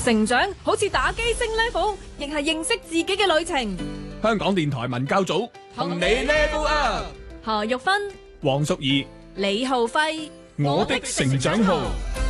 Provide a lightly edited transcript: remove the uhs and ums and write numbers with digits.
成長好似打機升 level， 亦係認識自己嘅旅程。 香港電台文教組同你 level up。 何玉芬、 黃淑儀、 李浩輝， 我的成長號。